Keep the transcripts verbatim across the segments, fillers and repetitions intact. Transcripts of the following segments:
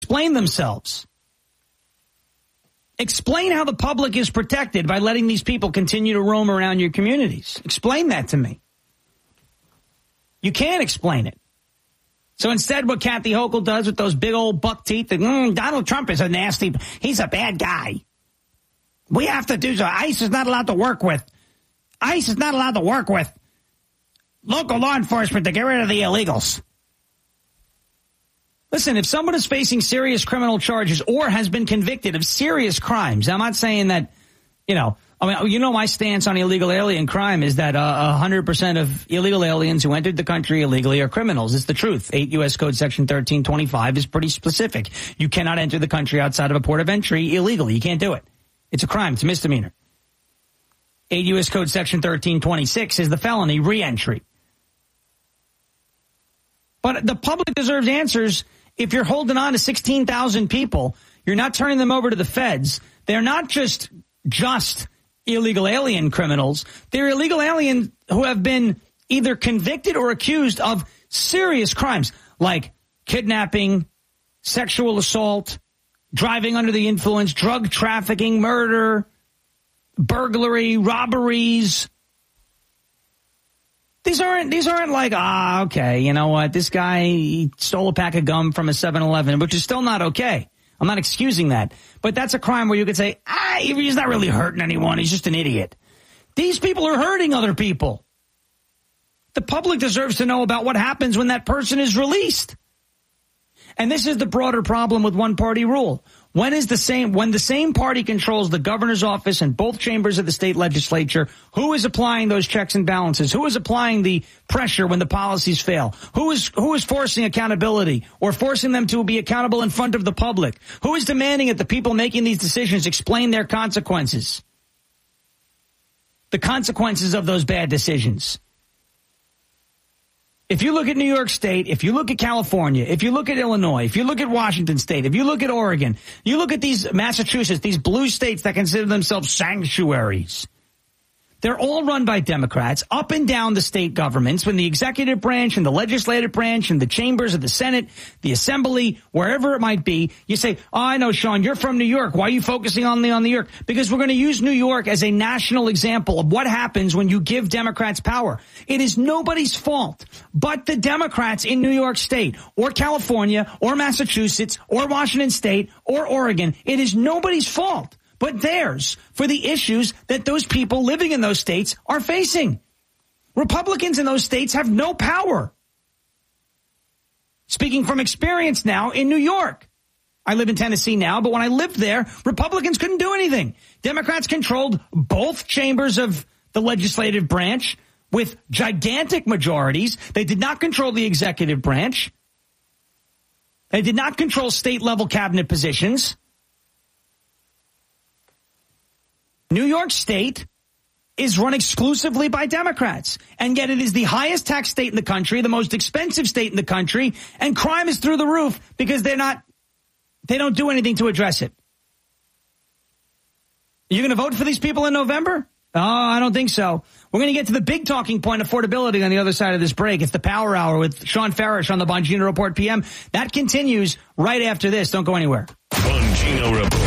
explain themselves. Explain how the public is protected by letting these people continue to roam around your communities. Explain that to me. You can't explain it. So instead, what Kathy Hochul does with those big old buck teeth, mm, Donald Trump is a nasty, he's a bad guy. We have to do so. ICE is not allowed to work with. ICE is not allowed to work with local law enforcement to get rid of the illegals. Listen, if someone is facing serious criminal charges or has been convicted of serious crimes, I'm not saying that, you know, I mean, you know, my stance on illegal alien crime is that uh, one hundred percent of illegal aliens who entered the country illegally are criminals. It's the truth. eight U S Code Section thirteen twenty-five is pretty specific. You cannot enter the country outside of a port of entry illegally. You can't do it. It's a crime. It's a misdemeanor. eight U S Code Section thirteen twenty-six is the felony reentry. But the public deserves answers. If you're holding on to sixteen thousand people, you're not turning them over to the feds. They're not just just illegal alien criminals. They're illegal aliens who have been either convicted or accused of serious crimes like kidnapping, sexual assault, driving under the influence, drug trafficking, murder, burglary, robberies. These aren't, these aren't like, ah, okay, you know what, this guy he stole a pack of gum from a seven eleven, which is still not okay. I'm not excusing that. But that's a crime where you could say, ah, he's not really hurting anyone. He's just an idiot. These people are hurting other people. The public deserves to know about what happens when that person is released. And this is the broader problem with one-party rule. When is the same, when the same party controls the governor's office and both chambers of the state legislature, who is applying those checks and balances? Who is applying the pressure when the policies fail? Who is, who is forcing accountability or forcing them to be accountable in front of the public? Who is demanding that the people making these decisions explain their consequences? The consequences of those bad decisions. If you look at New York State, if you look at California, if you look at Illinois, if you look at Washington State, if you look at Oregon, you look at these Massachusetts, these blue states that consider themselves sanctuaries. They're all run by Democrats up and down the state governments, when the executive branch and the legislative branch and the chambers of the Senate, the Assembly, wherever it might be. You say, oh, I know, Sean, you're from New York. Why are you focusing on the on New York? Because we're going to use New York as a national example of what happens when you give Democrats power. It is nobody's fault but the Democrats in New York State or California or Massachusetts or Washington State or Oregon. It is nobody's fault but theirs for the issues that those people living in those states are facing. Republicans in those states have no power. Speaking from experience now in New York. I live in Tennessee now, but when I lived there, Republicans couldn't do anything. Democrats controlled both chambers of the legislative branch with gigantic majorities. They did not control the executive branch. They did not control state-level cabinet positions. New York State is run exclusively by Democrats, and yet it is the highest tax state in the country, the most expensive state in the country, and crime is through the roof because they're not, they don't do anything to address it. Are you going to vote for these people in November? Oh, I don't think so. We're going to get to the big talking point, affordability, on the other side of this break. It's the Power Hour with Sean Farish on the Bongino Report P M. That continues right after this. Don't go anywhere. Bongino Report.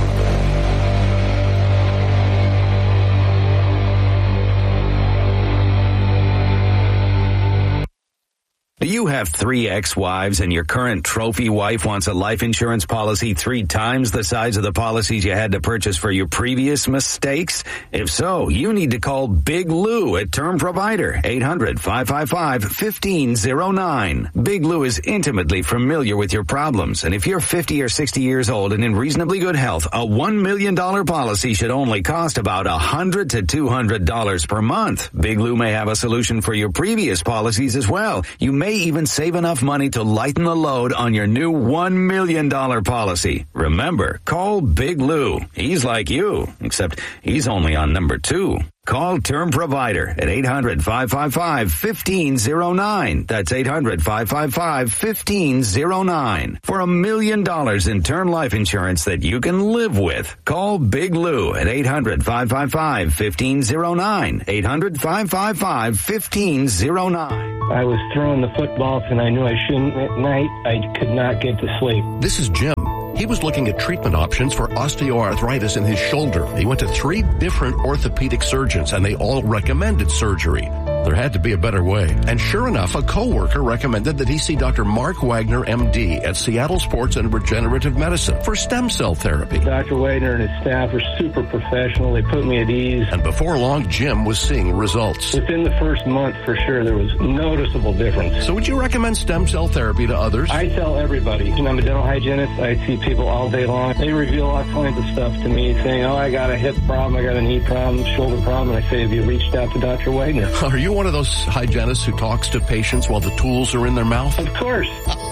Do you have three ex-wives and your current trophy wife wants a life insurance policy three times the size of the policies you had to purchase for your previous mistakes? If so, you need to call Big Lou at Term Provider, eight hundred, five five five, one five zero nine. Big Lou is intimately familiar with your problems, and if you're fifty or sixty years old and in reasonably good health, a one million dollars policy should only cost about one hundred to two hundred dollars per month. Big Lou may have a solution for your previous policies as well. You may even save enough money to lighten the load on your new one million dollars policy. Remember, call Big Lou. He's like you, except he's only on number two. Call Term Provider at eight hundred, five five five, one five zero nine. That's eight hundred, five five five, one five zero nine. For a million dollars in term life insurance that you can live with. Call Big Lou at eight hundred, five five five, one five zero nine. eight hundred, five five five, one five zero nine. I was throwing the footballs and I knew I shouldn't at night. I could not get to sleep. This is Jim He was looking at treatment options for osteoarthritis in his shoulder. He went to three different orthopedic surgeons, and they all recommended surgery. There had to be a better way. And sure enough, a coworker recommended that he see Doctor Mark Wagner, M D, at Seattle Sports and Regenerative Medicine for stem cell therapy. Doctor Wagner and his staff were super professional. They put me at ease. And before long, Jim was seeing results. Within the first month, for sure, there was noticeable difference. So would you recommend stem cell therapy to others? I tell everybody. I'm a dental hygienist. I see people all day long. They reveal all kinds of stuff to me, saying, oh, I got a hip problem, I got a knee problem, shoulder problem. And I say, have you reached out to Doctor Wagner? Are you one of those hygienists who talks to patients while the tools are in their mouth? Of course.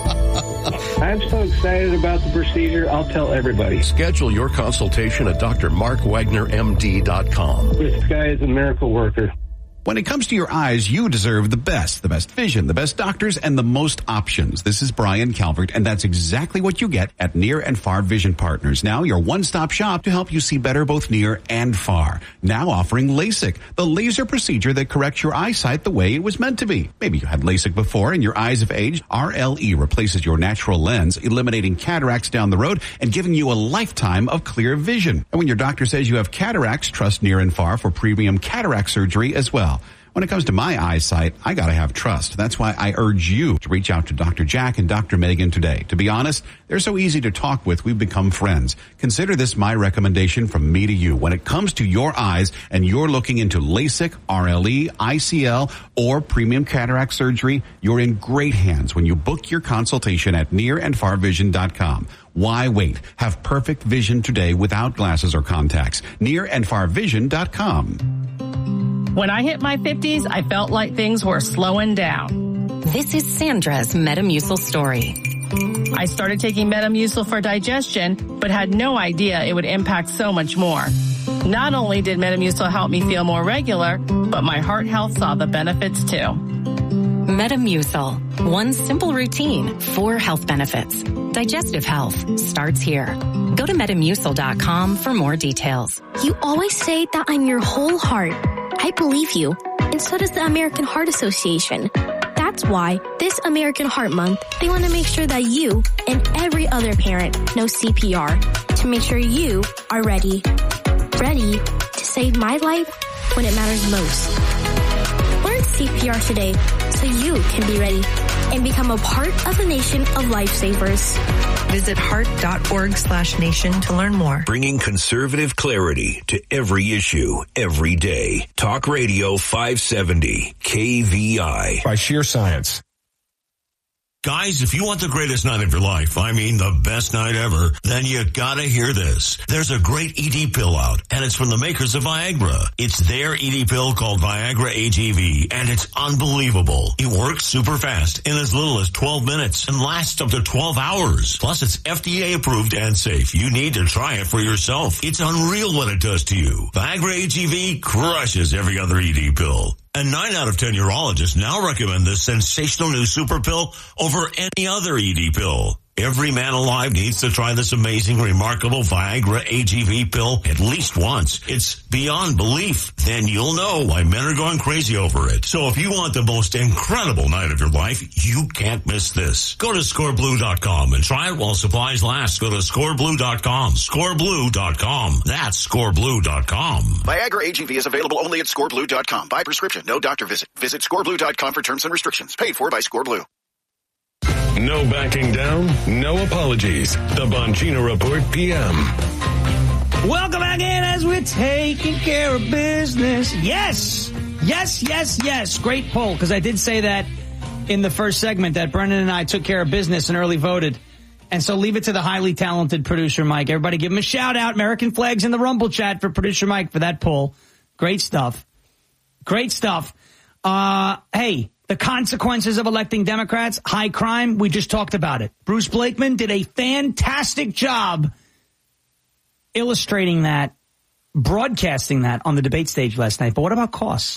I'm so excited about the procedure, I'll tell everybody. Schedule your consultation at D R Mark Wagner M D dot com. This guy is a miracle worker. When it comes to your eyes, you deserve the best, the best vision, the best doctors, and the most options. This is Brian Calvert, and that's exactly what you get at Near and Far Vision Partners. Now, your one-stop shop to help you see better both near and far. Now offering LASIK, the laser procedure that corrects your eyesight the way it was meant to be. Maybe you had LASIK before and your eyes have aged. R L E replaces your natural lens, eliminating cataracts down the road and giving you a lifetime of clear vision. And when your doctor says you have cataracts, trust Near and Far for premium cataract surgery as well. When it comes to my eyesight, I gotta have trust. That's why I urge you to reach out to Doctor Jack and Doctor Megan today. To be honest, they're so easy to talk with, we've become friends. Consider this my recommendation from me to you. When it comes to your eyes and you're looking into LASIK, R L E, I C L, or premium cataract surgery, you're in great hands when you book your consultation at near and far vision dot com. Why wait? Have perfect vision today without glasses or contacts. near and far vision dot com. When I hit my fifties, I felt like things were slowing down. This is Sandra's Metamucil story. I started taking Metamucil for digestion, but had no idea it would impact so much more. Not only did Metamucil help me feel more regular, but my heart health saw the benefits too. Metamucil. One simple routine, four health benefits. Digestive health starts here. Go to metamucil dot com for more details. You always say that I'm your whole heart. I believe you, and so does the American Heart Association. That's why this American Heart Month, they want to make sure that you and every other parent know C P R to make sure you are ready. Ready to save my life when it matters most. Learn C P R today so you can be ready and become a part of the nation of lifesavers. Visit heart.org slash nation to learn more. Bringing conservative clarity to every issue, every day. Talk Radio five seventy, K V I. By sheer science. Guys, if you want the greatest night of your life, I mean the best night ever, then you gotta hear this. There's a great E D pill out, and it's from the makers of Viagra. It's their E D pill called Viagra A G V, and it's unbelievable. It works super fast in as little as twelve minutes and lasts up to twelve hours. Plus, it's F D A approved and safe. You need to try it for yourself. It's unreal what it does to you. Viagra A G V crushes every other E D pill. And nine out of ten urologists now recommend this sensational new super pill over any other E D pill. Every man alive needs to try this amazing, remarkable Viagra A G V pill at least once. It's beyond belief. Then you'll know why men are going crazy over it. So if you want the most incredible night of your life, you can't miss this. Go to score blue dot com and try it while supplies last. Go to score blue dot com. score blue dot com. That's score blue dot com. Viagra A G V is available only at score blue dot com. By prescription, no doctor visit. Visit score blue dot com for terms and restrictions. Paid for by ScoreBlue. No backing down, no apologies. The Bongino Report P M. Welcome back in as we're taking care of business. Yes, yes, yes, yes. Great poll, because I did say that in the first segment that Brennan and I took care of business and early voted. And so leave it to the highly talented producer Mike. Everybody give him a shout out. American flags in the Rumble chat for producer Mike for that poll. Great stuff. Great stuff. Uh, hey. The consequences of electing Democrats, high crime, we just talked about it. Bruce Blakeman did a fantastic job illustrating that, broadcasting that on the debate stage last night. But what about costs?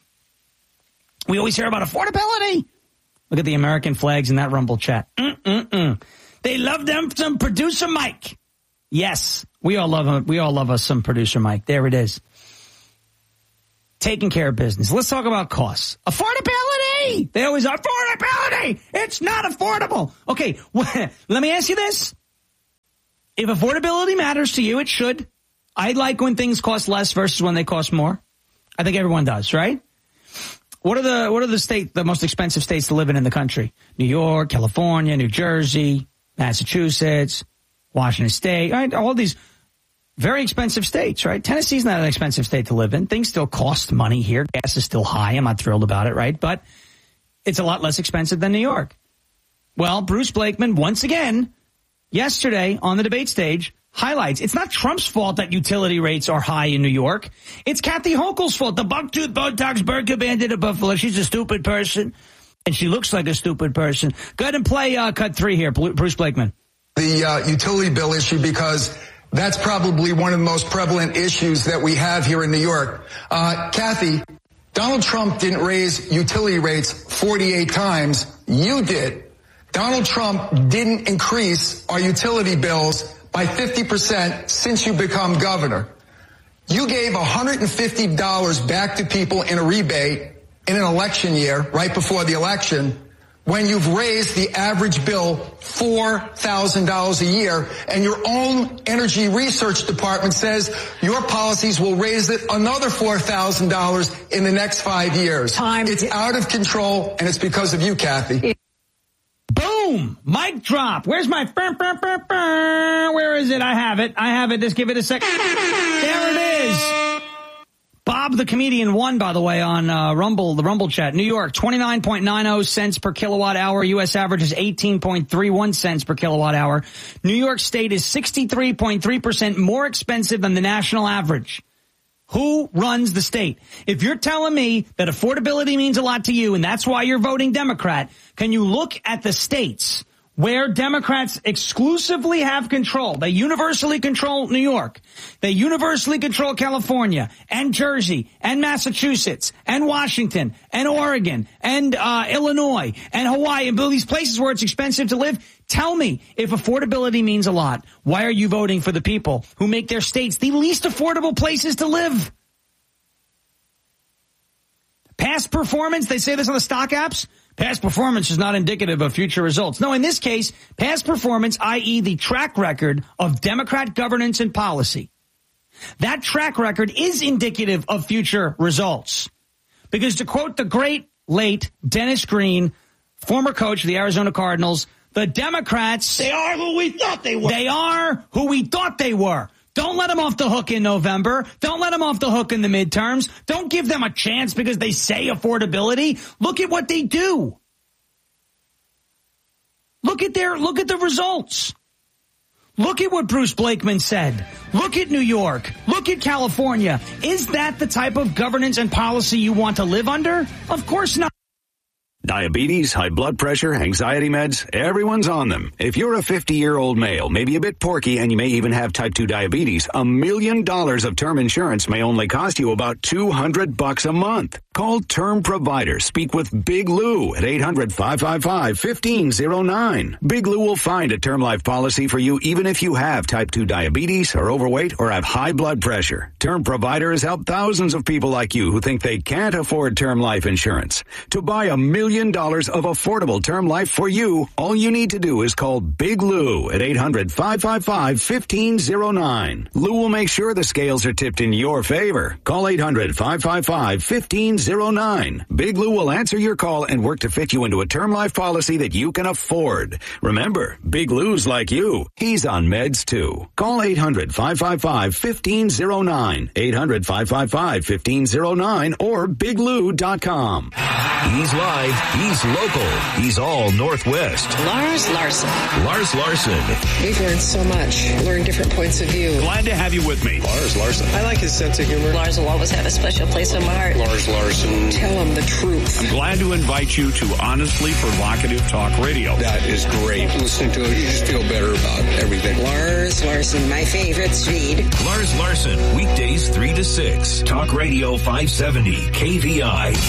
We always hear about affordability. Look at the American flags in that Rumble chat. Mm-mm-mm. They love them some producer Mike. Yes, we all love him. We all love us some producer Mike. There it is. Taking care of business. Let's talk about costs. Affordability. They always are. Affordability. It's not affordable. Okay, let me ask you this. If affordability matters to you, it should. I like when things cost less versus when they cost more. I think everyone does, right? What are the what are the state the most expensive states to live in in the country? New York, California, New Jersey, Massachusetts, Washington State, right? All these very expensive states, right? Tennessee's not an expensive state to live in. Things still cost money here. Gas is still high. I'm not thrilled about it, right? But it's a lot less expensive than New York. Well, Bruce Blakeman, once again, yesterday on the debate stage, highlights it's not Trump's fault that utility rates are high in New York. It's Kathy Hochul's fault. The bucktooth Botox burger bandit of Buffalo. She's a stupid person, and she looks like a stupid person. Go ahead and play uh, cut three here, Bruce Blakeman. The uh, utility bill issue, because that's probably one of the most prevalent issues that we have here in New York. Uh, Kathy, Donald Trump didn't raise utility rates forty-eight times. You did. Donald Trump didn't increase our utility bills by fifty percent since you become governor. You gave one hundred fifty dollars back to people in a rebate in an election year, right before the election, when you've raised the average bill four thousand dollars a year, and your own energy research department says your policies will raise it another four thousand dollars in the next five years. Time. It's out of control, and it's because of you, Kathy. Boom! Mic drop. Where's my... Burr, burr, burr, burr. Where is it? I have it. I have it. Just give it a second. There it is. Bob the comedian won, by the way, on uh, Rumble, the Rumble chat. New York, twenty-nine point nine zero cents per kilowatt hour. U S average is eighteen point three one cents per kilowatt hour. New York State is sixty-three point three percent more expensive than the national average. Who runs the state? If you're telling me that affordability means a lot to you and that's why you're voting Democrat, can you look at the states where Democrats exclusively have control? They universally control New York. They universally control California and Jersey and Massachusetts and Washington and Oregon and uh, Illinois and Hawaii and all these places where it's expensive to live. Tell me, if affordability means a lot, why are you voting for the people who make their states the least affordable places to live? Past performance, they say this on the stock apps, past performance is not indicative of future results. No, in this case, past performance, that is the track record of Democrat governance and policy. That track record is indicative of future results. Because to quote the great late Dennis Green, former coach of the Arizona Cardinals, the Democrats... They are who we thought they were. They are who we thought they were. Don't let them off the hook in November. Don't let them off the hook in the midterms. Don't give them a chance because they say affordability. Look at what they do. Look at their, look at the results. Look at what Bruce Blakeman said. Look at New York. Look at California. Is that the type of governance and policy you want to live under? Of course not. Diabetes, high blood pressure, anxiety meds, everyone's on them. If you're a fifty-year-old male, maybe a bit porky, and you may even have type two diabetes, a million dollars of term insurance may only cost you about two hundred bucks a month. Call Term Provider. Speak with Big Lou at eight hundred, five five five, one five zero nine. Big Lou will find a term life policy for you even if you have type two diabetes, are overweight, or have high blood pressure. Term Provider has helped thousands of people like you who think they can't afford term life insurance. To buy a million dollars of affordable term life for you, all you need to do is call Big Lou at eight hundred, five five five, one five zero nine. Lou will make sure the scales are tipped in your favor. Call eight hundred, five five five, one five zero nine. Big Lou will answer your call and work to fit you into a term life policy that you can afford. Remember, Big Lou's like you. He's on meds too. Call eight hundred, five five five, one five zero nine. eight hundred, five five five, one five zero nine or big lou dot com. He's live. He's local. He's all Northwest. Lars Larson. Lars Larson. We've learned so much. Learned different points of view. Glad to have you with me. Lars Larson. I like his sense of humor. Lars will always have a special place in my heart. Lars Larson. Tell him the truth. I'm glad to invite you to Honestly Provocative Talk Radio. That is great. Listening to it, you just feel better about everything. Lars Larson, my favorite Swede. Lars Larson, weekdays three to six. Talk Radio five seventy, K V I.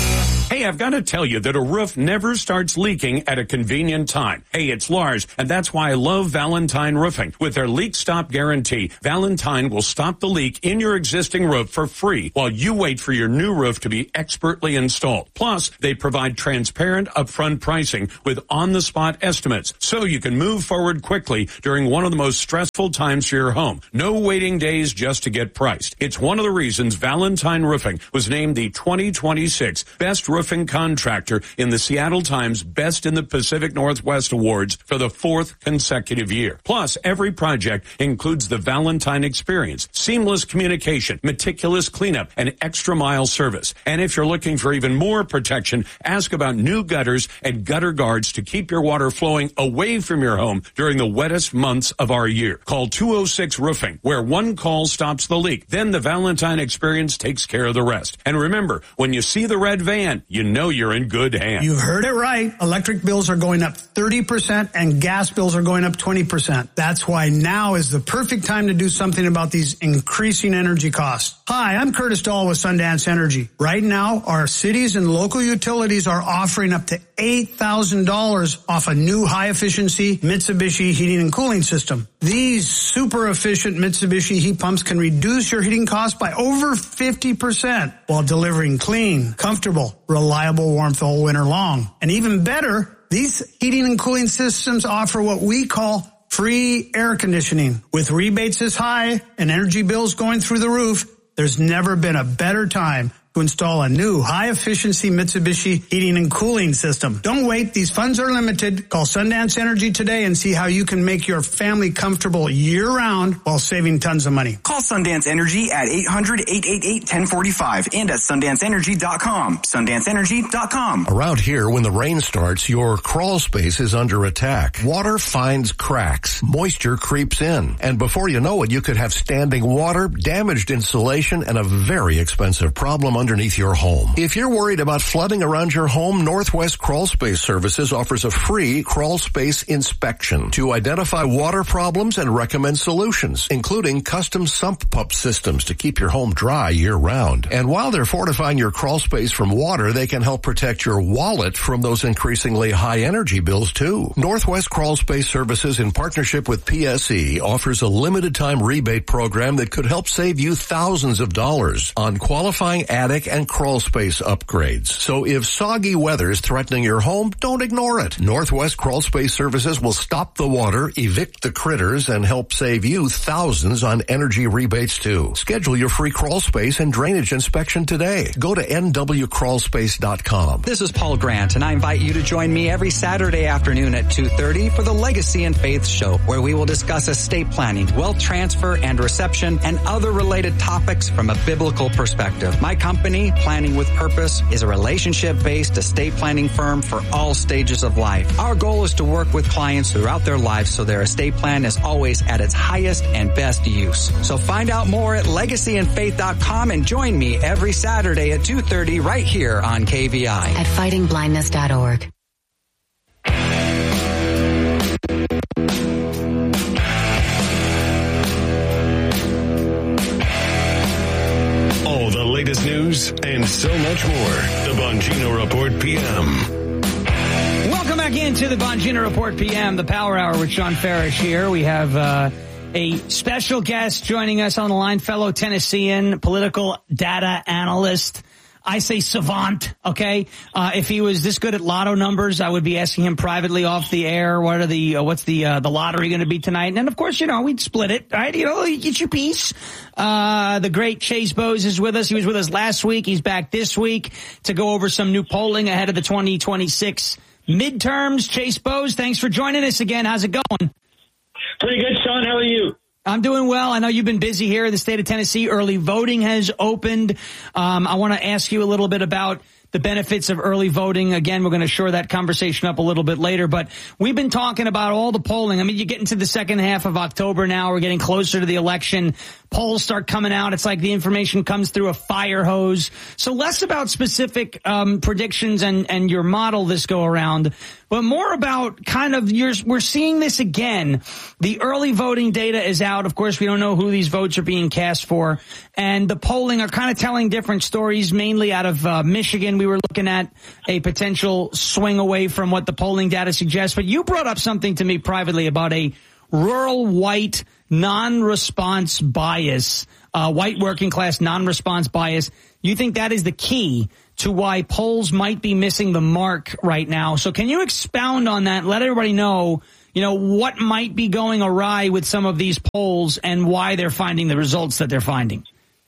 Hey, I've got to tell you that a roof never starts leaking at a convenient time. Hey, it's Lars, and that's why I love Valentine Roofing. With their leak stop guarantee, Valentine will stop the leak in your existing roof for free while you wait for your new roof to be expertly installed. Plus, they provide transparent upfront pricing with on-the-spot estimates so you can move forward quickly during one of the most stressful times for your home. No waiting days just to get priced. It's one of the reasons Valentine Roofing was named the twenty twenty-six Best Roofing Contractor in the Seattle Times Best in the Pacific Northwest Awards for the fourth consecutive year. Plus, every project includes the Valentine Experience, seamless communication, meticulous cleanup, and extra mile service. And if you're looking for even more protection, ask about new gutters and gutter guards to keep your water flowing away from your home during the wettest months of our year. Call two oh six Roofing, where one call stops the leak. Then the Valentine Experience takes care of the rest. And remember, when you see the red van, you know you're in good hands. You heard it right. Electric bills are going up thirty percent and gas bills are going up twenty percent. That's why now is the perfect time to do something about these increasing energy costs. Hi, I'm Curtis Dahl with Sundance Energy. Right now, our cities and local utilities are offering up to eight thousand dollars off a new high-efficiency Mitsubishi heating and cooling system. These super efficient Mitsubishi heat pumps can reduce your heating costs by over fifty percent while delivering clean, comfortable, reliable warmth all winter long. And even better, these heating and cooling systems offer what we call free air conditioning. With rebates this high and energy bills going through the roof, there's never been a better time to install a new high-efficiency Mitsubishi heating and cooling system. Don't wait. These funds are limited. Call Sundance Energy today and see how you can make your family comfortable year-round while saving tons of money. Call Sundance Energy at eight hundred, eight eight eight, one zero four five and at sundance energy dot com. sundance energy dot com. Around here, when the rain starts, your crawl space is under attack. Water finds cracks. Moisture creeps in. And before you know it, you could have standing water, damaged insulation, and a very expensive problem underneath your home. If you're worried about flooding around your home, Northwest Crawl Space Services offers a free crawl space inspection to identify water problems and recommend solutions, including custom sump pump systems to keep your home dry year-round. And while they're fortifying your crawl space from water, they can help protect your wallet from those increasingly high energy bills too. Northwest Crawl Space Services, in partnership with P S E, offers a limited time rebate program that could help save you thousands of dollars on qualifying attic and crawl space upgrades. So if soggy weather is threatening your home, don't ignore it. Northwest Crawl Space Services will stop the water, evict the critters, and help save you thousands on energy rebates too. Schedule your free crawl space and drainage inspection today. Go to N W crawl space dot com. This is Paul Grant, and I invite you to join me every Saturday afternoon at two thirty for the Legacy and Faith Show, where we will discuss estate planning, wealth transfer and reception, and other related topics from a biblical perspective. My company, Planning with Purpose, is a relationship-based estate planning firm for all stages of life. Our goal is to work with clients throughout their lives so their estate plan is always at its highest and best use. So find out more at legacy and faith dot com and join me every Saturday at two thirty right here on K V I. At fighting blindness dot org. All the latest news and so much more. The Bongino Report P M. Welcome back into the Bongino Report P M, the Power Hour with Sean Farish here. We have uh, a special guest joining us on the line, fellow Tennessean, political data analyst. I say savant, okay? Uh, if he was this good at lotto numbers, I would be asking him privately off the air, what are the, uh, what's the, uh, the lottery going to be tonight? And then, of course, you know, we'd split it, right? You know, you get your piece. Uh, the great Chase Bowes is with us. He was with us last week. He's back this week to go over some new polling ahead of the twenty twenty-six midterms. Chase Bowes, thanks for joining us again. How's it going? Pretty good, Sean. How are you? I'm doing well. I know you've been busy here in the state of Tennessee. Early voting has opened. Um, I want to ask you a little bit about the benefits of early voting. Again, we're going to shore that conversation up a little bit later, but we've been talking about all the polling. I mean, you get into the second half of October now. We're getting closer to the election. Polls start coming out. It's like the information comes through a fire hose. So less about specific um, predictions and, and your model this go around. but more about kind of your, we're seeing this again. The early voting data is out. Of course, we don't know who these votes are being cast for. And the polling are kind of telling different stories, mainly out of uh, Michigan. We were looking at a potential swing away from what the polling data suggests. But you brought up something to me privately about a rural white non-response bias, uh, white working class non-response bias. You think that is the key to why polls might be missing the mark right now. So can you expound on that? Let everybody know, you know, what might be going awry with some of these polls and why they're finding the results that they're finding.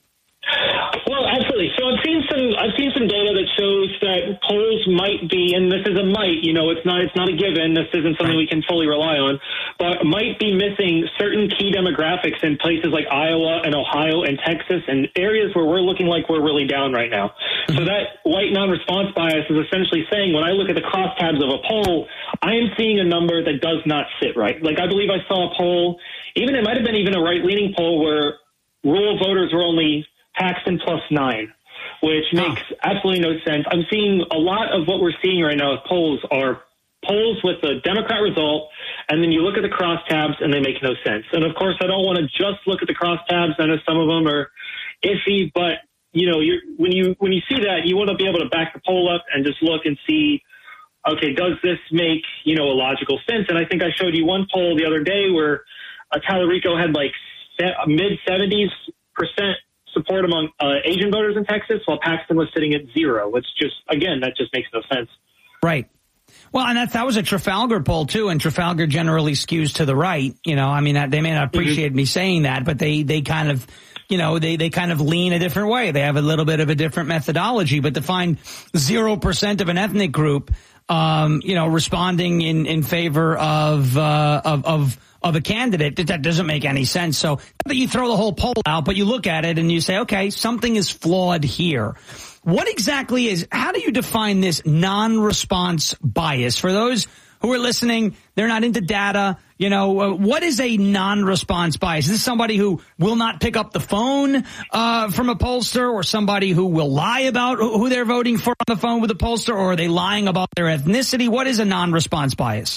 Well, absolutely. So I've seen some I've seen some data that shows that polls might be, and this is a might, you know, it's not it's not a given. This isn't something we can fully rely on, but might be missing certain key demographics in places like Iowa and Ohio and Texas and areas where we're looking like we're really down right now. Mm-hmm. So that white non-response bias is essentially saying when I look at the crosstabs of a poll, I am seeing a number that does not sit right. Like I believe I saw a poll, even it might have been even a right-leaning poll where rural voters were only Paxton plus nine, which makes oh. absolutely no sense. I'm seeing a lot of what we're seeing right now with polls are polls with a Democrat result, and then you look at the crosstabs and they make no sense. And of course, I don't want to just look at the crosstabs. I know some of them are iffy, but you know, you're, when you when you see that, you want to be able to back the poll up and just look and see, okay, does this make you know a logical sense? And I think I showed you one poll the other day where uh, Tallarico had like mid seventies percent support among uh, Asian voters in Texas, while Paxton was sitting at zero. It's just, again, that just makes no sense. Right. Well, and that, that was a Trafalgar poll, too, and Trafalgar generally skews to the right. You know, I mean, they may not appreciate mm-hmm. me saying that, but they, they kind of, you know, they, they kind of lean a different way. They have a little bit of a different methodology, but to find zero percent of an ethnic group, um, you know, responding in, in favor of, uh, of, of, of a candidate, that, that doesn't make any sense. So that you throw the whole poll out, but you look at it and you say, okay, something is flawed here. What exactly is, how do you define this non-response bias? For those who are listening, they're not into data. You know, uh, what is a non-response bias? Is this somebody who will not pick up the phone uh, from a pollster, or somebody who will lie about who they're voting for on the phone with a pollster, or are they lying about their ethnicity? What is a non-response bias?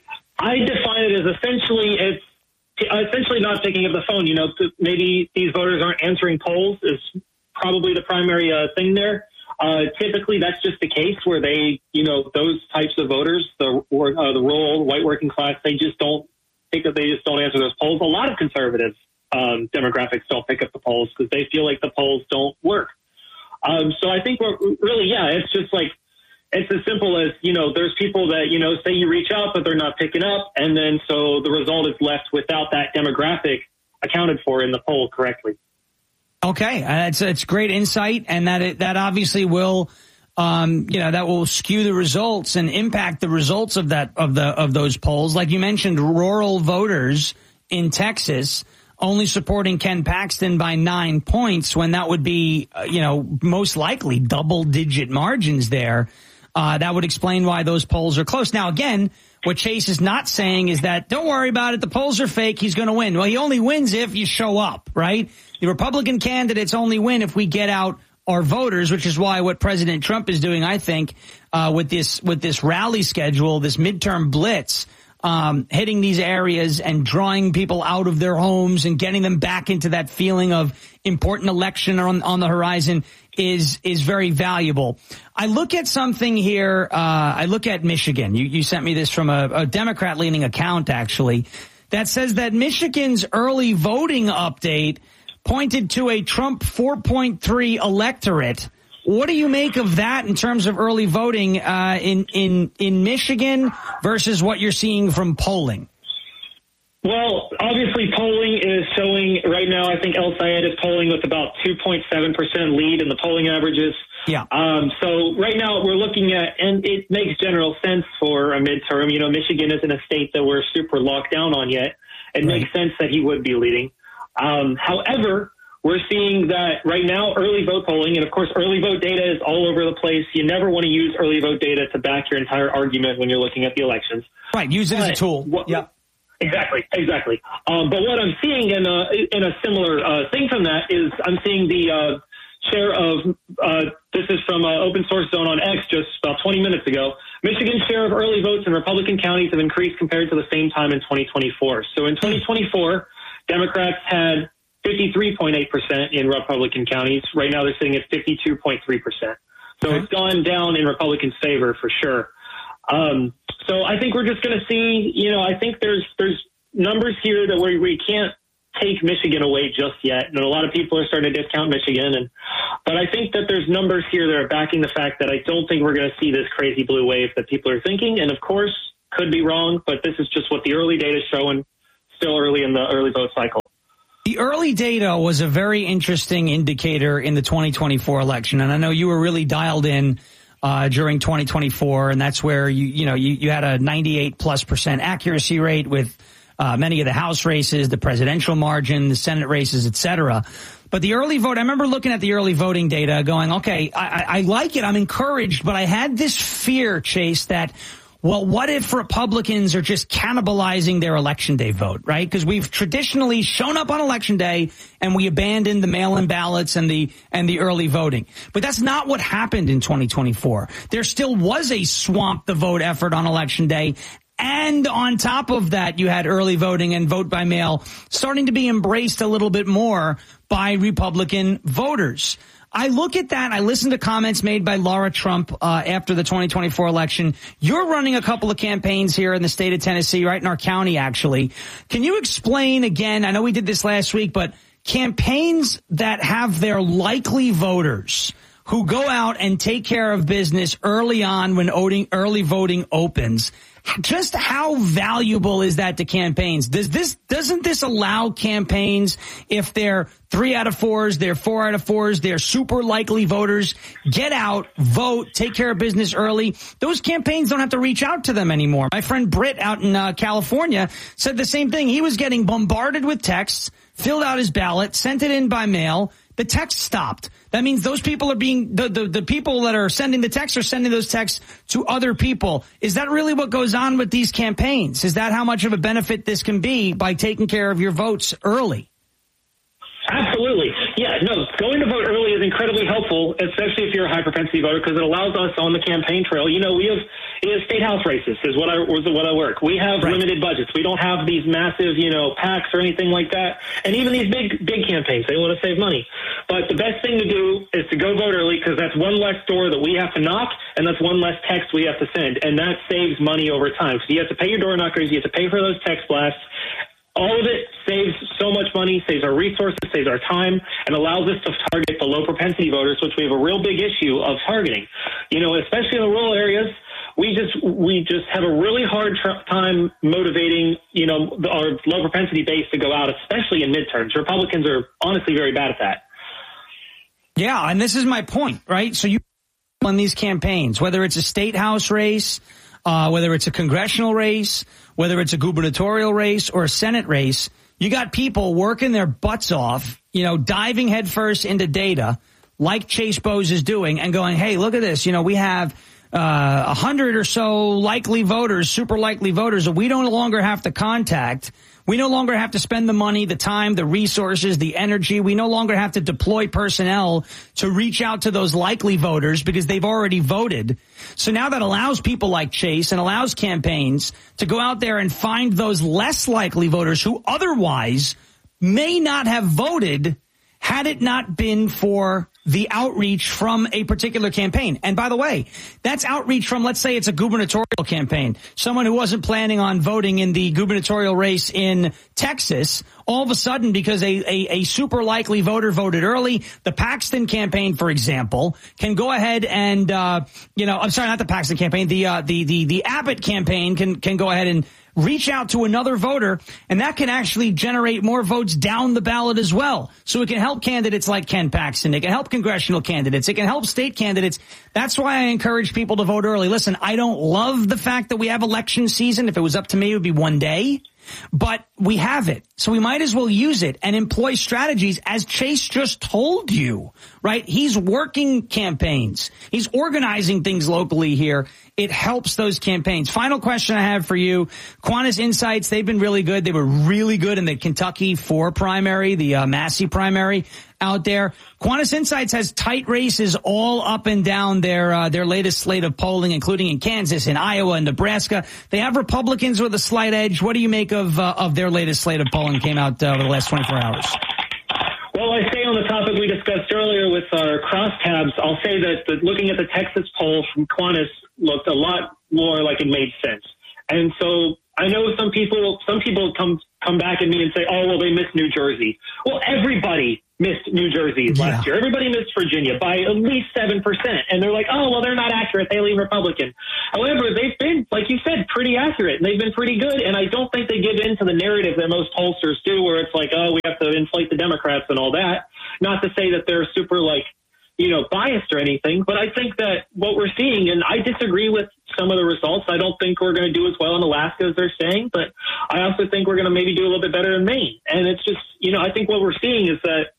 I define it as essentially it's essentially not picking up the phone. You know, maybe these voters aren't answering polls is probably the primary uh, thing there. Uh, typically, that's just the case where they, you know, those types of voters, the or, uh, the rural white working class, they just don't pick up. They just don't answer those polls. A lot of conservative um, demographics don't pick up the polls because they feel like the polls don't work. Um, so I think we're really, yeah, it's just like. It's as simple as, you know, there's people that, you know, say you reach out, but they're not picking up. And then so the result is left without that demographic accounted for in the poll correctly. Okay. Uh, it's, it's great insight. And that, it, that obviously will, um, you know, that will skew the results and impact the results of that, of the, of those polls. Like you mentioned, rural voters in Texas only supporting Ken Paxton by nine points when that would be, uh, you know, most likely double digit margins there. Uh, that would explain why those polls are close. Now, again, what Chase is not saying is that, don't worry about it, the polls are fake, he's going to win. Well, he only wins if you show up, right? The Republican candidates only win if we get out our voters, which is why what President Trump is doing, I think, uh, with this, with this rally schedule, this midterm blitz, um, hitting these areas and drawing people out of their homes and getting them back into that feeling of important election on, on the horizon is, is very valuable. I look at something here. Uh, I look at Michigan. You, you sent me this from a, a Democrat leaning account, actually, that says that Michigan's early voting update pointed to a Trump four point three electorate. What do you make of that in terms of early voting uh, in, in, in Michigan versus what you're seeing from polling? Well, obviously polling is showing right now, I think El Sayed is polling with about two point seven percent lead in the polling averages. Yeah. Um, so right now we're looking at, and it makes general sense for a midterm. You know, Michigan isn't a state that we're super locked down on yet. It right. makes sense that he would be leading. Um, however, we're seeing that right now, early vote polling, and of course, early vote data is all over the place. You never want to use early vote data to back your entire argument when you're looking at the elections. Right, use it but, as a tool. What, yeah. Exactly, exactly. Um, but what I'm seeing in a, in a similar uh, thing from that is I'm seeing the uh, share of, uh, this is from uh, Open Source Zone on X just about twenty minutes ago, Michigan's share of early votes in Republican counties have increased compared to the same time in twenty twenty-four. So in twenty twenty-four, Democrats had fifty-three point eight percent in Republican counties. Right now they're sitting at fifty-two point three percent. So it's gone down in Republicans' favor for sure. Um, so I think we're just going to see, you know, I think there's there's numbers here that we, we can't take Michigan away just yet. And a lot of people are starting to discount Michigan. And but I think that there's numbers here that are backing the fact that I don't think we're going to see this crazy blue wave that people are thinking. And, of course, could be wrong, but this is just what the early data is showing, still early in the early vote cycle. The early data was a very interesting indicator in the twenty twenty-four election. And I know you were really dialed in uh, during twenty twenty-four, and that's where you, you know, you, you had a ninety-eight plus percent accuracy rate with Uh, many of the House races, the presidential margin, the Senate races, et cetera. But the early vote, I remember looking at the early voting data going, okay, I, I, I like it. I'm encouraged. But I had this fear, Chase, that, well, what if Republicans are just cannibalizing their election day vote, right? Because we've traditionally shown up on election day and we abandoned the mail-in ballots and the and the early voting. But that's not what happened in twenty twenty-four. There still was a swamp the vote effort on election day. And on top of that, you had early voting and vote by mail starting to be embraced a little bit more by Republican voters. I look at that. I listen to comments made by Laura Trump uh, after the twenty twenty-four election. You're running a couple of campaigns here in the state of Tennessee, right in our county, actually. Can you explain again? I know we did this last week, but campaigns that have their likely voters who go out and take care of business early on when early voting opens. Just how valuable is that to campaigns? Does this, doesn't this allow campaigns, if they're three out of fours, they're four out of fours, they're super likely voters, get out, vote, take care of business early? Those campaigns don't have to reach out to them anymore. My friend Britt out in uh, California said the same thing. He was getting bombarded with texts, filled out his ballot, sent it in by mail. The text stopped. That means those people are being, the, the, the people that are sending the texts are sending those texts to other people. Is that really what goes on with these campaigns? Is that how much of a benefit this can be by taking care of your votes early? Absolutely. Yeah, no, going to vote early is incredibly helpful, especially if you're a high propensity voter, because it allows us on the campaign trail. You know, we have, we have state house races is what I, was what I work. We have right. limited budgets. We don't have these massive, you know, PACs or anything like that. And even these big, big campaigns, they want to save money. But the best thing to do is to go vote early, because that's one less door that we have to knock, and that's one less text we have to send. And that saves money over time. So you have to pay your door knockers, you have to pay for those text blasts. All of it saves so much money, saves our resources, saves our time, and allows us to target the low propensity voters, which we have a real big issue of targeting. You know, especially in the rural areas, we just we just have a really hard tr- time motivating, you know, our low propensity base to go out, especially in midterms. Republicans are honestly very bad at that. Yeah, and this is my point, right? So you on these campaigns, whether it's a state house race, uh, whether it's a congressional race, whether it's a gubernatorial race or a Senate race, you got people working their butts off, you know, diving headfirst into data like Chase Bose is doing and going, hey, look at this. You know, we have a uh, hundred or so likely voters, super likely voters that we no longer have to contact. We no longer have to spend the money, the time, the resources, the energy. We no longer have to deploy personnel to reach out to those likely voters because they've already voted. So now that allows people like Chase and allows campaigns to go out there and find those less likely voters who otherwise may not have voted had it not been for the outreach from a particular campaign. And by the way, that's outreach from, let's say it's a gubernatorial campaign. Someone who wasn't planning on voting in the gubernatorial race in Texas, all of a sudden, because a, a, a super likely voter voted early, the Paxton campaign, for example, can go ahead and, uh, you know, I'm sorry, not the Paxton campaign, the, uh, the, the, the Abbott campaign can, can go ahead and reach out to another voter, and that can actually generate more votes down the ballot as well. So it can help candidates like Ken Paxton. It can help congressional candidates. It can help state candidates. That's why I encourage people to vote early. Listen, I don't love the fact that we have election season. If it was up to me, it would be one day. But we have it. So we might as well use it and employ strategies as Chase just told you, right? He's working campaigns. He's organizing things locally here. It helps those campaigns. Final question I have for you. Qantas Insights, they've been really good. They were really good in the Kentucky four primary, the uh, Massey primary out there. Qantas Insights has tight races all up and down their uh, their latest slate of polling, including in Kansas, in Iowa, and Nebraska. They have Republicans with a slight edge. What do you make of uh, of their latest slate of polling came out uh, over the last twenty-four hours? Well, I say on the topic we discussed earlier with our crosstabs, I'll say that the, looking at the Texas poll from Qantas looked a lot more like it made sense. And so I know some people, some people come come back at me and say, oh, well, they missed New Jersey. Well, everybody missed New Jersey last yeah. year. Everybody missed Virginia by at least seven percent. And they're like, oh, well, they're not accurate. They lean Republican. However, they've been, like you said, pretty accurate. And they've been pretty good. And I don't think they give in to the narrative that most pollsters do, where it's like, oh, we have to inflate the Democrats and all that. Not to say that they're super, like, you know, biased or anything, but I think that what we're seeing, and I disagree with some of the results. I don't think we're going to do as well in Alaska as they're saying, but I also think we're going to maybe do a little bit better in Maine. And it's just, you know, I think what we're seeing is that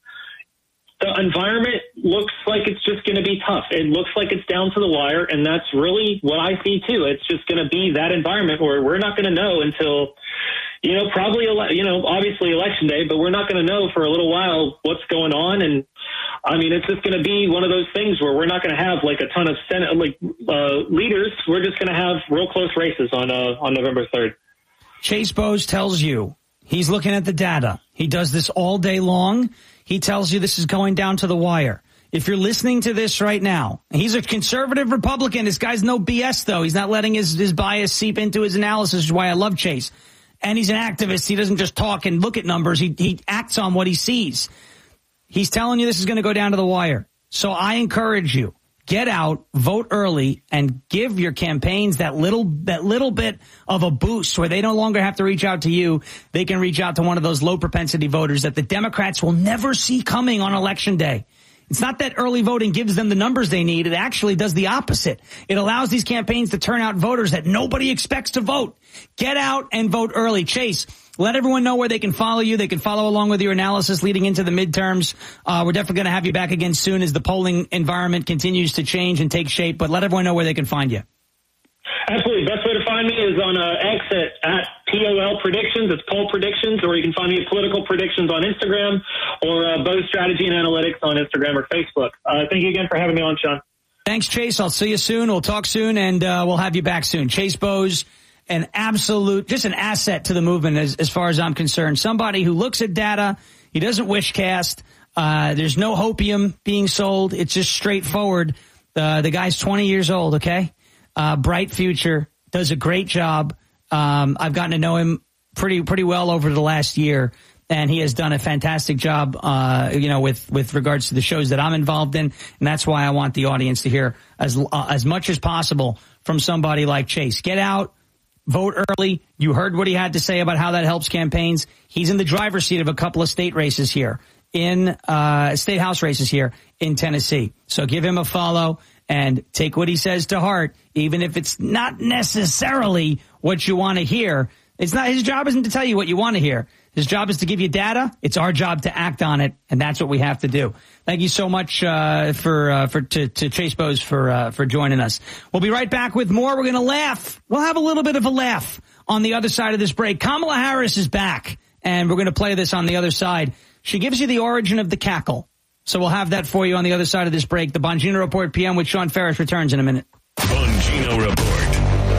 the environment looks like it's just going to be tough. It looks like it's down to the wire, and that's really what I see too. It's just going to be that environment where we're not going to know until, you know, probably, you know, obviously election day, but we're not going to know for a little while what's going on. And I mean, it's just going to be one of those things where we're not going to have like a ton of Senate, like uh, leaders. We're just going to have real close races on uh, on November third. Chase Bose tells you he's looking at the data. He does this all day long. He tells you this is going down to the wire. If you're listening to this right now, he's a conservative Republican. This guy's no B S, though. He's not letting his, his bias seep into his analysis, which is why I love Chase. And he's an activist. He doesn't just talk and look at numbers. He, he acts on what he sees. He's telling you this is going to go down to the wire. So I encourage you, get out, vote early, and give your campaigns that little that little bit of a boost where they no longer have to reach out to you. They can reach out to one of those low propensity voters that the Democrats will never see coming on election day. It's not that early voting gives them the numbers they need. It actually does the opposite. It allows these campaigns to turn out voters that nobody expects to vote. Get out and vote early. Chase, let everyone know where they can follow you. They can follow along with your analysis leading into the midterms. Uh, we're definitely going to have you back again soon as the polling environment continues to change and take shape. But let everyone know where they can find you. Absolutely. Best way to find me is on uh, X at, at P O L Predictions. It's Poll Predictions, or you can find me at Political Predictions on Instagram, or uh, Bose Strategy and Analytics on Instagram or Facebook. Uh, thank you again for having me on, Sean. Thanks, Chase. I'll see you soon. We'll talk soon, and uh, we'll have you back soon. Chase Bose, an absolute, just an asset to the movement as, as far as I'm concerned. Somebody who looks at data. He doesn't wish cast. Uh, there's no hopium being sold. It's just straightforward. Uh, the guy's twenty years old, okay? Uh, bright future, does a great job. Um, I've gotten to know him pretty, pretty well over the last year, and he has done a fantastic job, uh, you know, with, with regards to the shows that I'm involved in. And that's why I want the audience to hear as, uh, as much as possible from somebody like Chase. Get out, vote early. You heard what he had to say about how that helps campaigns. He's in the driver's seat of a couple of state races here in, uh, state house races here in Tennessee. So give him a follow. And take what he says to heart, even if it's not necessarily what you want to hear. It's not, his job isn't to tell you what you want to hear. His job is to give you data. It's our job to act on it, and that's what we have to do. Thank you so much uh, for uh, for to, to Chase Bose for uh, for joining us. We'll be right back with more. We're going to laugh. We'll have a little bit of a laugh on the other side of this break. Kamala Harris is back, and we're going to play this on the other side. She gives you the origin of the cackle. So we'll have that for you on the other side of this break. The Bongino Report P M with Sean Ferris returns in a minute. Bongino Report.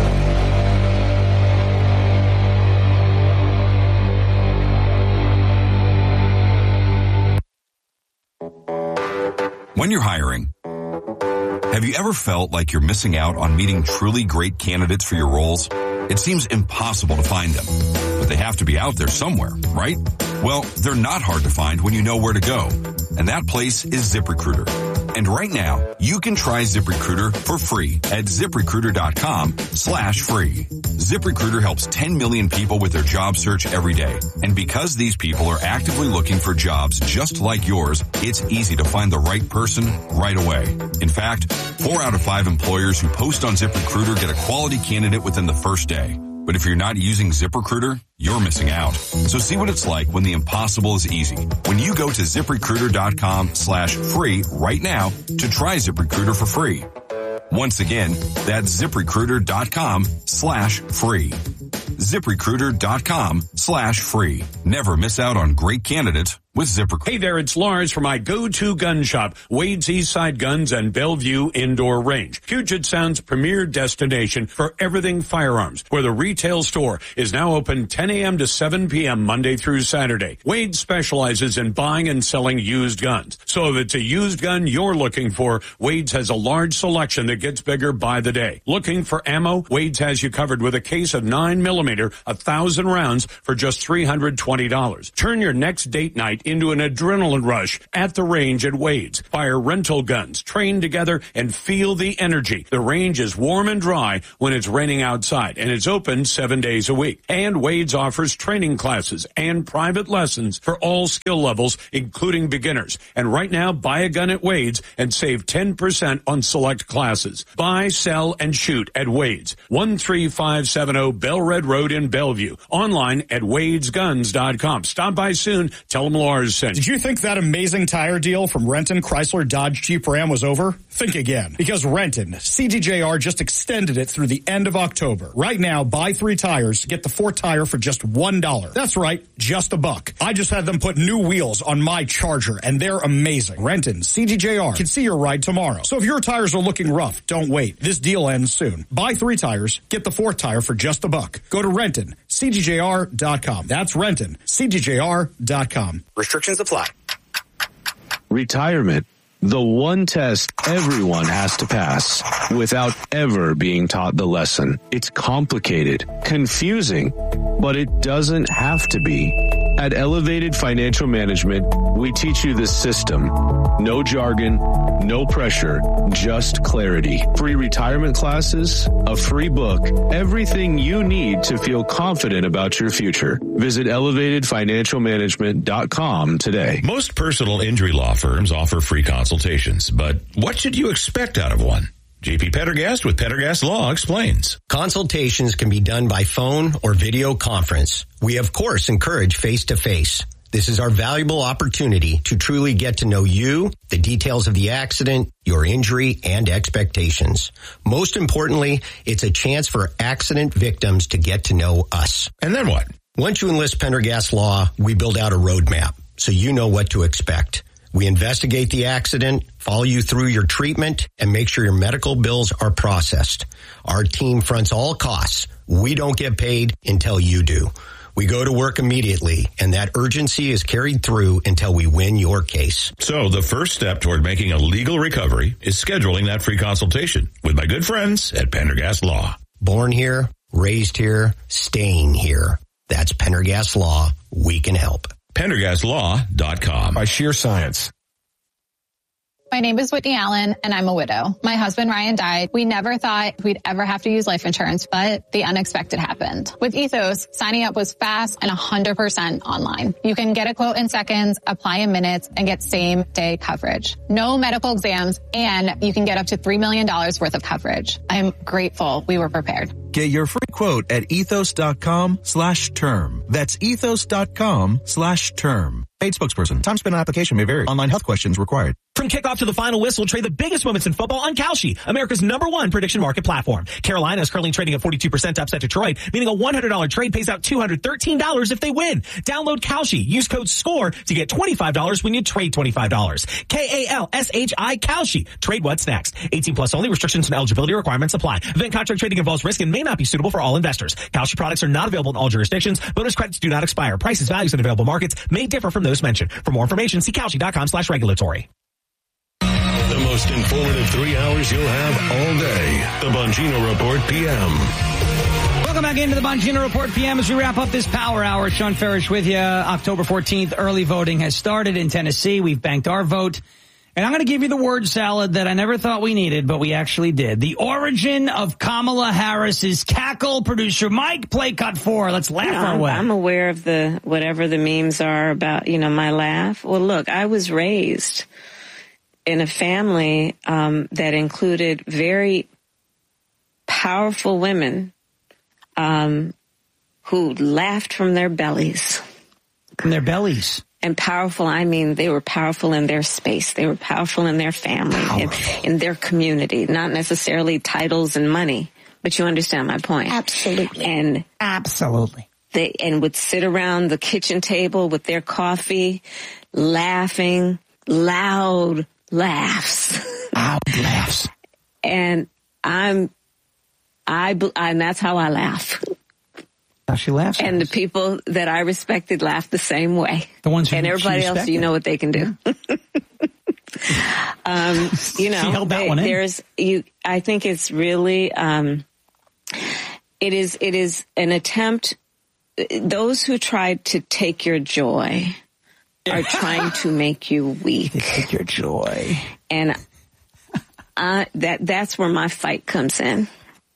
When you're hiring, have you ever felt like you're missing out on meeting truly great candidates for your roles? It seems impossible to find them, but they have to be out there somewhere, right? Well, they're not hard to find when you know where to go. And that place is ZipRecruiter. And right now, you can try ZipRecruiter for free at ZipRecruiter.com slash free. ZipRecruiter helps ten million people with their job search every day. And because these people are actively looking for jobs just like yours, it's easy to find the right person right away. In fact, four out of five employers who post on ZipRecruiter get a quality candidate within the first day. But if you're not using ZipRecruiter, you're missing out. So see what it's like when the impossible is easy. When you go to ZipRecruiter.com slash free right now to try ZipRecruiter for free. Once again, that's ZipRecruiter.com slash free. ZipRecruiter.com slash free. Never miss out on great candidates with ZipRecruiter. Hey there, it's Lars for my go-to gun shop, Wade's Eastside Guns and Bellevue Indoor Range. Puget Sound's premier destination for everything firearms, where the retail store is now open ten a.m. to seven p.m. Monday through Saturday. Wade specializes in buying and selling used guns. So if it's a used gun you're looking for, Wade's has a large selection that gets bigger by the day. Looking for ammo? Wade's has you covered with a case of nine millimeter, a thousand rounds for just three hundred twenty dollars. Turn your next date night into an adrenaline rush at the range at Wade's. Fire rental guns, train together, and feel the energy. The range is warm and dry when it's raining outside, and it's open seven days a week. And Wade's offers training classes and private lessons for all skill levels, including beginners. And right now, buy a gun at Wade's and save ten percent on select classes. Buy, sell, and shoot at Wade's. one three five seven zero Bellred Road in Bellevue. Online at wades guns dot com. Stop by soon. Tell them Lars sent. Did you think that amazing tire deal from Renton, Chrysler, Dodge, Jeep, Ram was over? Think again. Because Renton, C D J R just extended it through the end of October. Right now, buy three tires, get the fourth tire for just one dollar. That's right, just a buck. I just had them put new wheels on my Charger, and they're amazing. Renton, C D J R can see your ride tomorrow. So if your tires are looking rough, don't wait. This deal ends soon. Buy three tires, get the fourth tire for just a buck. Go to Renton, C D J R dot com. That's Renton, C D J R dot com. Restrictions apply. Retirement. The one test everyone has to pass without ever being taught the lesson. It's complicated, confusing, but it doesn't have to be. At Elevated Financial Management, we teach you the system. No jargon, no pressure, just clarity. Free retirement classes, a free book, everything you need to feel confident about your future. Visit elevated financial management dot com today. Most personal injury law firms offer free consultations, but what should you expect out of one? J P Pendergast with Pendergast Law explains. Consultations can be done by phone or video conference. We, of course, encourage face-to-face. This is our valuable opportunity to truly get to know you, the details of the accident, your injury, and expectations. Most importantly, it's a chance for accident victims to get to know us. And then what? Once you enlist Pendergast Law, we build out a roadmap so you know what to expect. We investigate the accident, follow you through your treatment, and make sure your medical bills are processed. Our team fronts all costs. We don't get paid until you do. We go to work immediately, and that urgency is carried through until we win your case. So the first step toward making a legal recovery is scheduling that free consultation with my good friends at Pendergast Law. Born here, raised here, staying here. That's Pendergast Law. We can help. Pendergast Law dot com. By sheer science. My name is Whitney Allen, and I'm a widow. My husband, Ryan, died. We never thought we'd ever have to use life insurance, but the unexpected happened. With Ethos, signing up was fast and one hundred percent online. You can get a quote in seconds, apply in minutes, and get same-day coverage. No medical exams, and you can get up to three million dollars worth of coverage. I'm grateful we were prepared. Get your free quote at ethos.com slash term. That's ethos.com slash term. Paid spokesperson. Time spent on application may vary. Online health questions required. From kickoff to the final whistle, trade the biggest moments in football on Kalshi, America's number one prediction market platform. Carolina is currently trading at forty-two percent to upset Detroit, meaning a one hundred dollars trade pays out two hundred thirteen dollars if they win. Download Kalshi. Use code SCORE to get twenty-five dollars when you trade twenty-five dollars. K A L S H I Kalshi. Trade what's next. eighteen plus only. Restrictions and eligibility requirements apply. Event contract trading involves risk and may not be suitable for all investors. Kalshi products are not available in all jurisdictions. Bonus credits do not expire. Prices, values, and available markets may differ from those mentioned. For more information, see Kalshi.com slash regulatory. The most informative three hours you'll have all day. The Bongino Report P M. Welcome back into the Bongino Report P M as we wrap up this power hour. Sean Farish with you. October fourteenth, early voting has started in Tennessee. We've banked our vote. And I'm going to give you the word salad that I never thought we needed, but we actually did. The origin of Kamala Harris's cackle. Producer Mike, play cut four. Let's laugh you know, our way. I'm aware of the whatever the memes are about, you know, my laugh. Well, look, I was raised in a family um, that included very powerful women um, who laughed from their bellies. From their bellies. And powerful, I mean, they were powerful in their space. They were powerful in their family, in, in their community, not necessarily titles and money. But you understand my point. Absolutely. And absolutely. They and would sit around the kitchen table with their coffee, laughing, loud laughs. Loud laughs. And I'm, I, and that's how I laugh. How she laughs. And the people that I respected laughed the same way. The ones who and everybody else, you know what they can do. um, you know, they, there's you. I think it's really, um, it is, it is an attempt. Those who try to take your joy are trying to make you weak. They take your joy, and I, that that's where my fight comes in.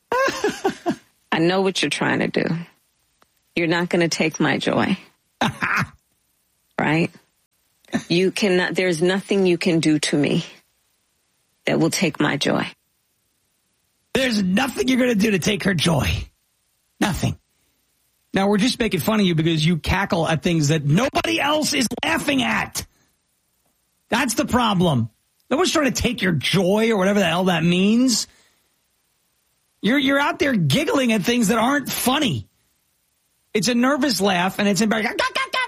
I know what you're trying to do. You're not going to take my joy. Right? You cannot, there's nothing you can do to me that will take my joy. There's nothing you're going to do to take her joy. Nothing. Now, we're just making fun of you because you cackle at things that nobody else is laughing at. That's the problem. No one's trying to take your joy or whatever the hell that means. You're, you're out there giggling at things that aren't funny. It's a nervous laugh, and it's embarrassing.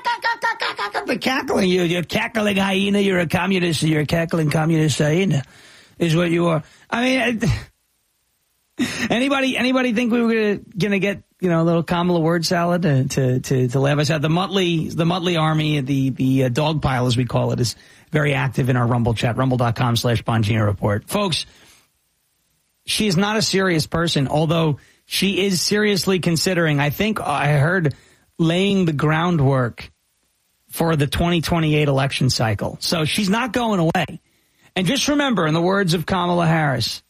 The cackling, you, you're a cackling hyena, you're a communist, you're a cackling communist hyena, is what you are. I mean, anybody anybody think we were gonna, gonna get, you know, a little Kamala word salad to, to, to, to laugh us out? The Muttley, the Muttley army, the, the uh, dog pile, as we call it, is very active in our Rumble chat, rumble.com slash Bongino Report. Folks, she is not a serious person, although she is seriously considering, I think I heard, laying the groundwork for the twenty twenty-eight election cycle. So she's not going away. And just remember, in the words of Kamala Harris,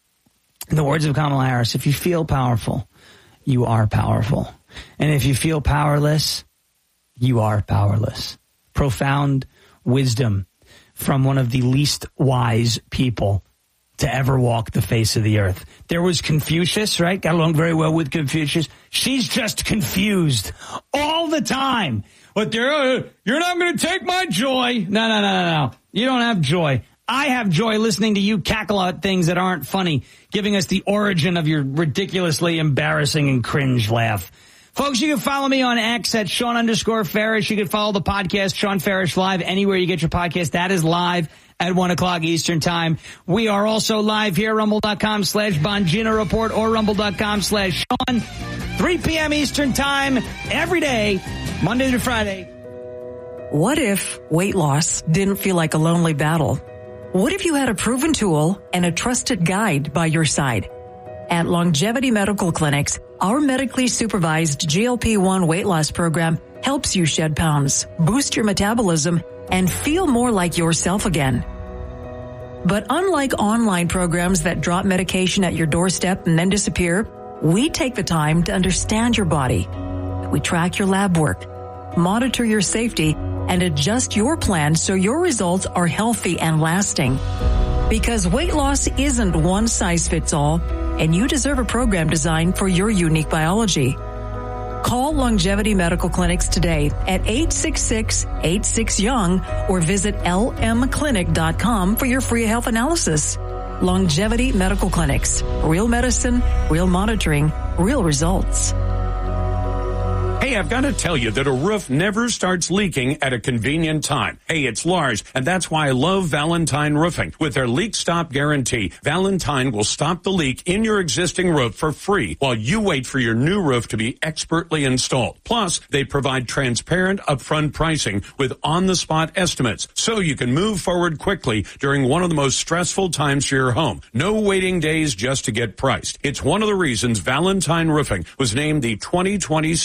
in the words of Kamala Harris, if you feel powerful, you are powerful. And if you feel powerless, you are powerless. Profound wisdom from one of the least wise people to ever walk the face of the earth. There was Confucius, right? Got along very well with Confucius. She's just confused all the time. But there, uh, you're not going to take my joy. No, no, no, no, no. You don't have joy. I have joy listening to you cackle at things that aren't funny, giving us the origin of your ridiculously embarrassing and cringe laugh. Folks, you can follow me on X at Sean underscore Farish. You can follow the podcast, Sean Farish Live, anywhere you get your podcast. That is live at one o'clock Eastern Time. We are also live here, rumble.com slash Bongino Report or rumble.com slash Sean. three p.m. Eastern Time every day, Monday to Friday. What if weight loss didn't feel like a lonely battle? What if you had a proven tool and a trusted guide by your side? At Longevity Medical Clinics, our medically supervised G L P one weight loss program helps you shed pounds, boost your metabolism, and feel more like yourself again. But unlike online programs that drop medication at your doorstep and then disappear, we take the time to understand your body. We track your lab work, monitor your safety, and adjust your plan so your results are healthy and lasting. Because weight loss isn't one size fits all, and you deserve a program designed for your unique biology. Call Longevity Medical Clinics today at eight six six, eight six, young or visit L M clinic dot com for your free health analysis. Longevity Medical Clinics. Real medicine, real monitoring, real results. Hey, I've got to tell you that a roof never starts leaking at a convenient time. Hey, it's Lars, and that's why I love Valentine Roofing. With their leak stop guarantee, Valentine will stop the leak in your existing roof for free while you wait for your new roof to be expertly installed. Plus, they provide transparent upfront pricing with on-the-spot estimates so you can move forward quickly during one of the most stressful times for your home. No waiting days just to get priced. It's one of the reasons Valentine Roofing was named the twenty twenty-six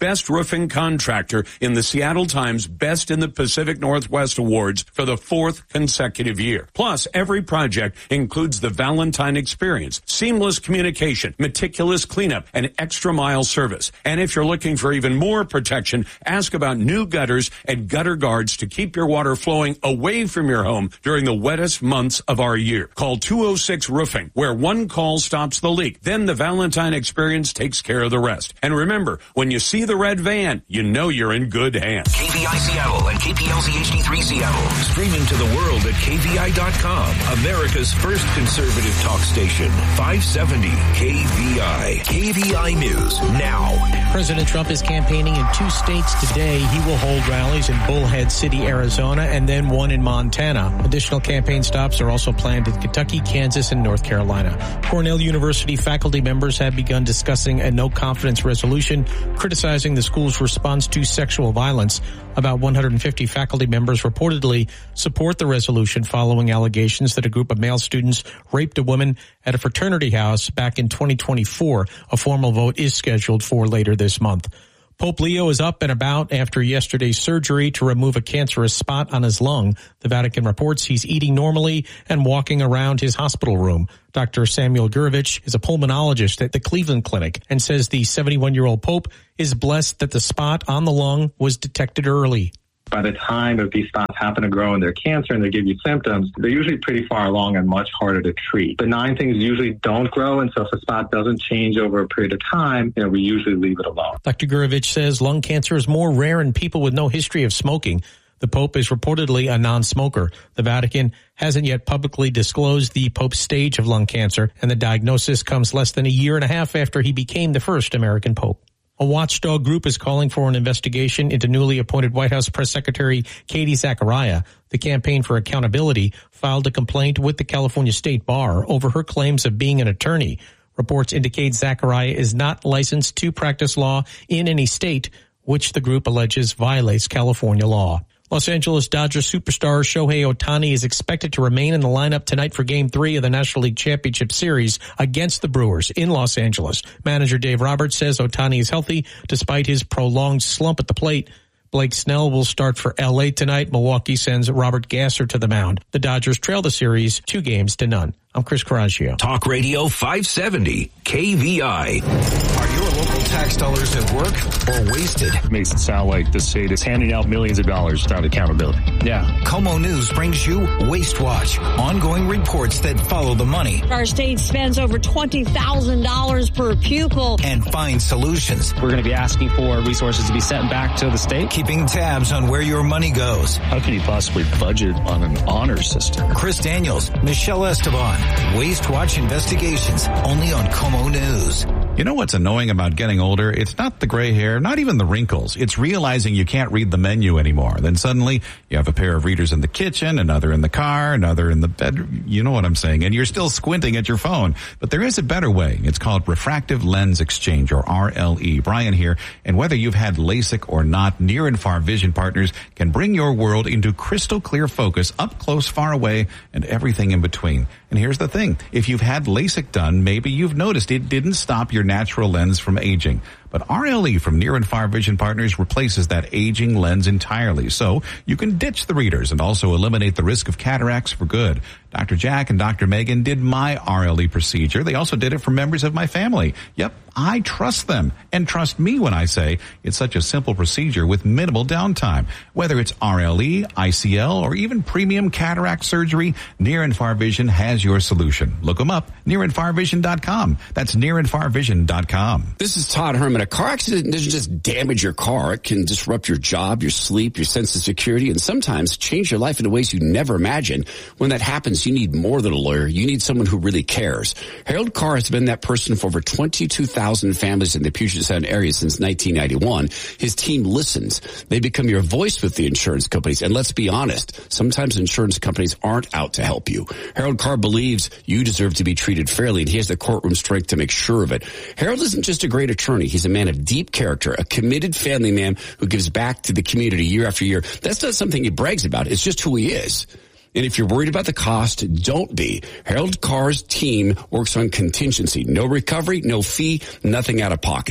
best roofing contractor in the Seattle Times Best in the Pacific Northwest Awards for the fourth consecutive year. Plus, every project includes the Valentine experience, seamless communication, meticulous cleanup, and extra mile service. And if you're looking for even more protection, ask about new gutters and gutter guards to keep your water flowing away from your home during the wettest months of our year. Call two oh six Roofing, where one call stops the leak. Then the Valentine experience takes care of the rest. And remember, when you see the red van, you know you're in good hands. K V I Seattle and K P L Z H D three Seattle. Streaming to the world at K V I dot com. America's first conservative talk station. five seventy K V I. K V I News now. President Trump is campaigning in two states today. He will hold rallies in Bullhead City, Arizona, and then one in Montana. Additional campaign stops are also planned in Kentucky, Kansas, and North Carolina. Cornell University faculty members have begun discussing a no-confidence resolution criticizing the school's response to sexual violence. About one hundred fifty faculty members reportedly support the resolution following allegations that a group of male students raped a woman at a fraternity house back in twenty twenty-four. A formal vote is scheduled for later this month. Pope Leo is up and about after yesterday's surgery to remove a cancerous spot on his lung. The Vatican reports he's eating normally and walking around his hospital room. Doctor Samuel Gurevich is a pulmonologist at the Cleveland Clinic and says the seventy-one-year-old Pope is blessed that the spot on the lung was detected early. By the time that these spots happen to grow in their cancer and they give you symptoms, they're usually pretty far along and much harder to treat. Benign things usually don't grow, and so if a spot doesn't change over a period of time, you know, we usually leave it alone. Doctor Gurevich says lung cancer is more rare in people with no history of smoking. The Pope is reportedly a non-smoker. The Vatican hasn't yet publicly disclosed the Pope's stage of lung cancer, and the diagnosis comes less than a year and a half after he became the first American Pope. A watchdog group is calling for an investigation into newly appointed White House Press Secretary Katie Zachariah. The Campaign for Accountability filed a complaint with the California State Bar over her claims of being an attorney. Reports indicate Zachariah is not licensed to practice law in any state, which the group alleges violates California law. Los Angeles Dodgers superstar Shohei Ohtani is expected to remain in the lineup tonight for Game three of the National League Championship Series against the Brewers in Los Angeles. Manager Dave Roberts says Ohtani is healthy despite his prolonged slump at the plate. Blake Snell will start for L A tonight. Milwaukee sends Robert Gasser to the mound. The Dodgers trail the series two games to none. I'm Chris Coraggio. Talk Radio five seventy K V I. Are your local tax dollars at work or wasted? It makes it sound like the state is handing out millions of dollars without accountability. Yeah. Como News brings you Waste Watch, ongoing reports that follow the money. Our state spends over twenty thousand dollars per pupil. And find solutions. We're going to be asking for resources to be sent back to the state. Keeping tabs on where your money goes. How can you possibly budget on an honor system? Chris Daniels, Michelle Esteban. Waste Watch Investigations, only on Como News. You know what's annoying about getting older? It's not the gray hair, not even the wrinkles. It's realizing you can't read the menu anymore. Then suddenly you have a pair of readers in the kitchen, another in the car, another in the bedroom. You know what I'm saying. And you're still squinting at your phone. But there is a better way. It's called Refractive Lens Exchange, or R L E. Brian here. And whether you've had LASIK or not, Near and Far Vision Partners can bring your world into crystal clear focus, up close, far away, and everything in between. And here's the thing. If you've had LASIK done, maybe you've noticed it didn't stop your natural lens from aging. But R L E from Near and Far Vision Partners replaces that aging lens entirely. So you can ditch the readers and also eliminate the risk of cataracts for good. Doctor Jack and Doctor Megan did my R L E procedure. They also did it for members of my family. Yep, I trust them. And trust me when I say it's such a simple procedure with minimal downtime. Whether it's R L E, I C L, or even premium cataract surgery, Near and Far Vision has your solution. Look them up, near and far vision dot com. That's near and far vision dot com. This is Todd Herman. A car accident doesn't just damage your car. It can disrupt your job, your sleep, your sense of security, and sometimes change your life in ways you never imagined. When that happens, you need more than a lawyer. You need someone who really cares. Harold Carr has been that person for over twenty-two thousand families in the Puget Sound area since nineteen ninety-one. His team listens. They become your voice with the insurance companies. And let's be honest, sometimes insurance companies aren't out to help you. Harold Carr believes you deserve to be treated fairly, and he has the courtroom strength to make sure of it. Harold isn't just a great attorney. He's a man of deep character, a committed family man who gives back to the community year after year. That's not something he brags about. It's just who he is. And if you're worried about the cost, don't be. Harold Carr's team works on contingency. No recovery, no fee, nothing out of pocket.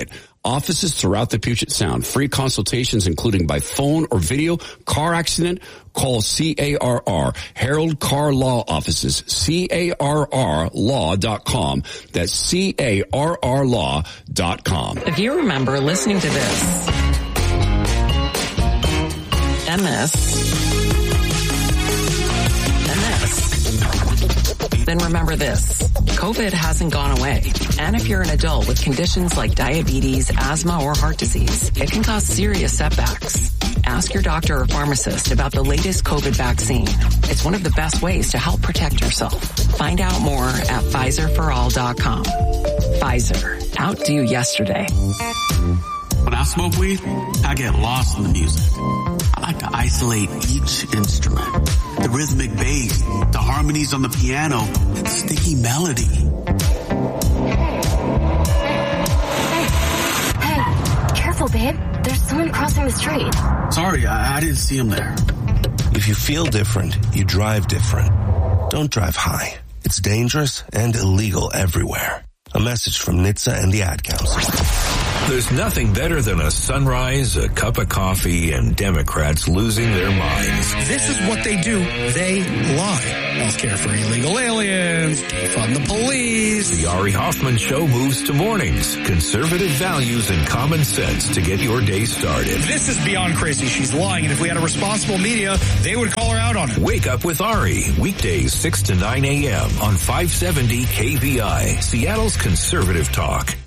Offices throughout the Puget Sound. Free consultations including by phone or video. Car accident, call C A R R. Harold Carr Law Offices. C A R R law dot com. That's C A R R law dot com. If you remember listening to this and this and this, then remember this. COVID hasn't gone away. And if you're an adult with conditions like diabetes, asthma, or heart disease, it can cause serious setbacks. Ask your doctor or pharmacist about the latest COVID vaccine. It's one of the best ways to help protect yourself. Find out more at Pfizer for all dot com. Pfizer. Outdo yesterday. When I smoke weed, I get lost in the music. I like to isolate each instrument. The rhythmic bass, the harmonies on the piano, and sticky melody. Hey, careful, babe. There's someone crossing the street. Sorry, I, I didn't see him there. If you feel different, you drive different. Don't drive high. It's dangerous and illegal everywhere. A message from N H T S A and the Ad Council. There's nothing better than a sunrise, a cup of coffee, and Democrats losing their minds. This is what they do. They lie. Healthcare for illegal aliens, defund the police. The Ari Hoffman Show moves to mornings. Conservative values and common sense to get your day started. This is beyond crazy. She's lying, and if we had a responsible media, they would call her out on it. Wake up with Ari. Weekdays six to nine a.m. on five seventy K V I, Seattle's conservative talk.